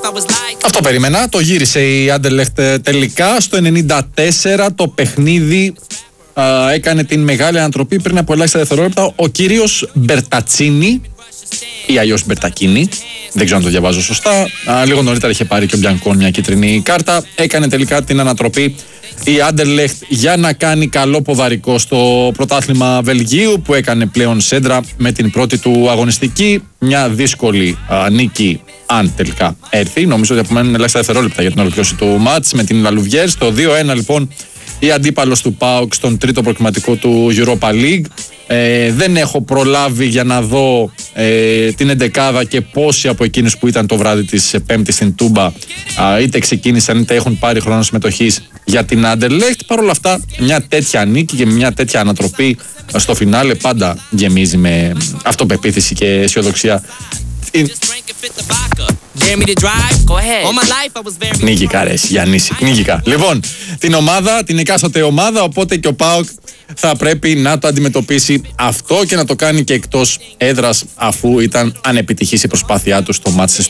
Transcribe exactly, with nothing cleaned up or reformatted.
Αυτό περίμενα. Το γύρισε η Άντερλεχτ τελικά. Στο ενενήντα τέσσερα το παιχνίδι α, έκανε την μεγάλη ανατροπή πριν από ελάχιστα δευτερόλεπτα. Ο κύριος Μπερτατσίνι, ή αλλιώς Μπερτακίνι, δεν ξέρω αν το διαβάζω σωστά. Α, λίγο νωρίτερα είχε πάρει και ο Μπιανκόν μια κίτρινη κάρτα. Έκανε τελικά την ανατροπή η Άντερλεχτ για να κάνει καλό ποδαρικό στο πρωτάθλημα Βελγίου, που έκανε πλέον σέντρα με την πρώτη του αγωνιστική. Μια δύσκολη α, νίκη, αν τελικά έρθει. Νομίζω ότι απομένουν ελάχιστα δευτερόλεπτα για την ολοκλήρωση του μάτς με την Λαλουβιέρ. Στο δύο ένα λοιπόν η αντίπαλος του ΠΑΟΚ στον τρίτο προκριματικό του Europa League. Ε, δεν έχω προλάβει για να δω ε, την εντεκάδα και πόσοι από εκείνους που ήταν το βράδυ της Πέμπτης στην Τούμπα α, είτε ξεκίνησαν είτε έχουν πάρει χρόνο συμμετοχής για την Άντερλεχτ. Παρ' όλα αυτά, μια τέτοια νίκη και μια τέτοια ανατροπή στο φινάλε πάντα γεμίζει με αυτοπεποίθηση και αισιοδοξία. Νίκηκα ρε Γιάννηση, νίκηκα. Λοιπόν, την ομάδα, την εκάστοτε ομάδα, οπότε και ο ΠΑΟΚ θα πρέπει να το αντιμετωπίσει αυτό και να το κάνει και εκτός έδρας, αφού ήταν ανεπιτυχής η προσπάθειά του στο μάτς της